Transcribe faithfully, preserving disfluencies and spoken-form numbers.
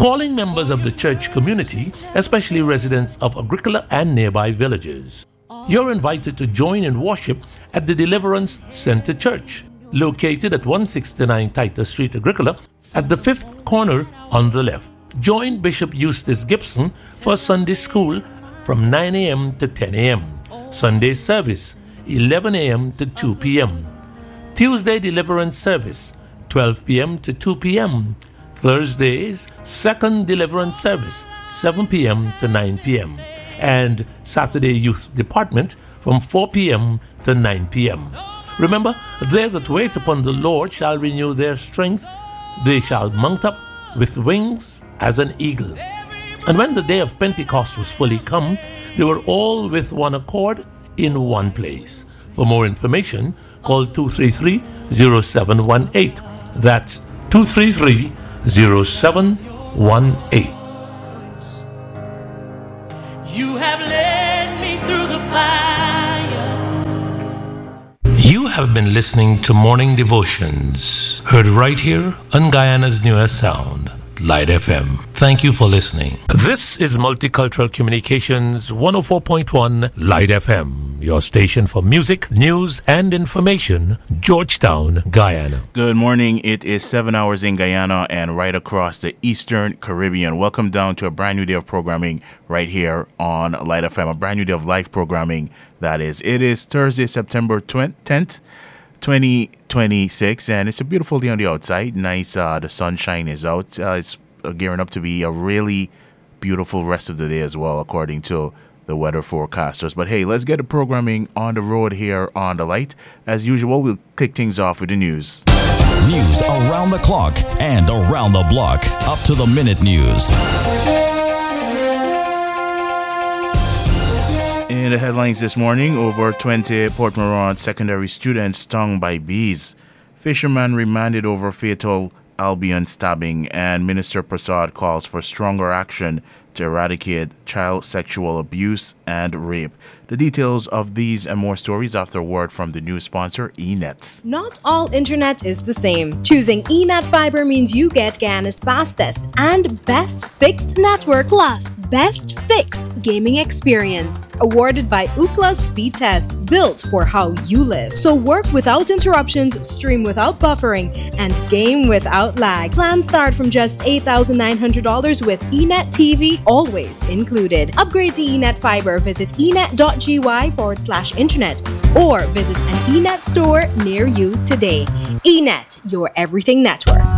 calling members of the church community, especially residents of Agricola and nearby villages. You're invited to join in worship at the Deliverance Center Church, located at one sixty-nine Titus Street, Agricola, at the fifth corner on the left. Join Bishop Eustace Gibson for Sunday school from nine a.m. to ten a.m. Sunday service, eleven a.m. to two p.m. Tuesday deliverance service, twelve p.m. to two p.m. Thursdays, second deliverance service, seven p.m. to nine p.m. And Saturday youth department from four p.m. to nine p.m. Remember, they that wait upon the Lord shall renew their strength. They shall mount up with wings as an eagle. And when the day of Pentecost was fully come, they were all with one accord in one place. For more information, call two three three, zero seven one eight. That's two three three, zero seven one eight. You have led me through the fire. You have been listening to Morning Devotions, heard right here on Guyana's newest sound, Light F M. Thank you for listening. This is Multicultural Communications one oh four point one Light F M, your station for music, news, and information, Georgetown, Guyana. Good morning. It is seven hours in Guyana and right across the Eastern Caribbean. Welcome down to a brand new day of programming right here on Light F M, a brand new day of live programming, that is. It is Thursday, September tenth. twenty twenty-six, and it's a beautiful day on the outside. Nice, uh, the sunshine is out. Uh, it's uh, gearing up to be a really beautiful rest of the day as well, according to the weather forecasters. But hey, let's get the programming on the road here on The Light. As usual, we'll kick things off with the news. News around the clock and around the block. Up to the minute news. In the headlines this morning, over twenty Port Moran secondary students stung by bees. Fisherman remanded over fatal Albion stabbing, and Minister Prasad calls for stronger action to eradicate child sexual abuse and rape. The details of these and more stories after a word from the news sponsor, E net. Not all internet is the same. Choosing E net Fiber means you get Guyana's fastest and best fixed network plus best fixed gaming experience. Awarded by Ookla Speed Test, built for how you live. So work without interruptions, stream without buffering, and game without lag. Plans start from just eight thousand nine hundred dollars with E net T V always included. Upgrade to E net Fiber. Visit enet.gy forward slash internet or visit an E net store near you today. E net, your everything network.